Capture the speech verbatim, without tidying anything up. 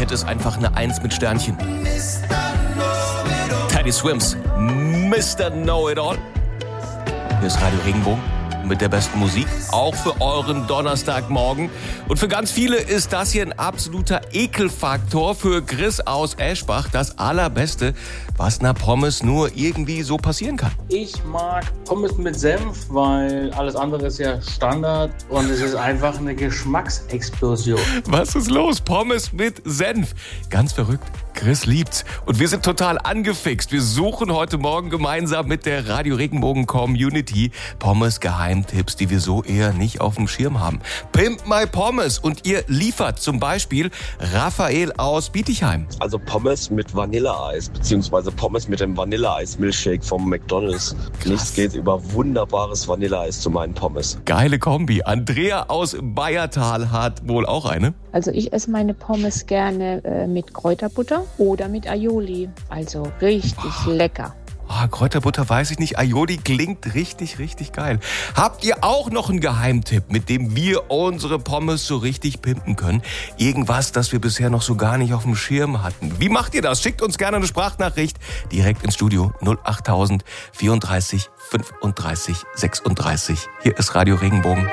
hätte es einfach eine Eins mit Sternchen. Teddy Swims, Mister Know-It-All. Hier ist Radio Regenbogen mit der besten Musik, auch für euren Donnerstagmorgen. Und für ganz viele ist das hier ein absoluter Ekelfaktor. Für Chris aus Eschbach das Allerbeste, was einer Pommes nur irgendwie so passieren kann. Ich mag Pommes mit Senf, weil alles andere ist ja Standard und es ist einfach eine Geschmacksexplosion. Was ist los? Pommes mit Senf. Ganz verrückt. Chris liebt's. Und wir sind total angefixt. Wir suchen heute Morgen gemeinsam mit der Radio Regenbogen Community Pommes-Geheimtipps, die wir so eher nicht auf dem Schirm haben. Pimp my Pommes. Und ihr liefert zum Beispiel Raphael aus Bietigheim. Also Pommes mit Vanilleeis, beziehungsweise Pommes mit dem Vanilleeis-Milchshake vom McDonald's. Krass. Nichts geht über wunderbares Vanilleeis zu meinen Pommes. Geile Kombi. Andrea aus Bayertal hat wohl auch eine. Also ich esse meine Pommes gerne äh, mit Kräuterbutter oder mit Aioli. Also richtig oh. lecker. Oh, Kräuterbutter weiß ich nicht. Aioli klingt richtig, richtig geil. Habt ihr auch noch einen Geheimtipp, mit dem wir unsere Pommes so richtig pimpen können? Irgendwas, das wir bisher noch so gar nicht auf dem Schirm hatten. Wie macht ihr das? Schickt uns gerne eine Sprachnachricht direkt ins Studio null acht tausend vierunddreißig fünfunddreißig sechsunddreißig. Hier ist Radio Regenbogen.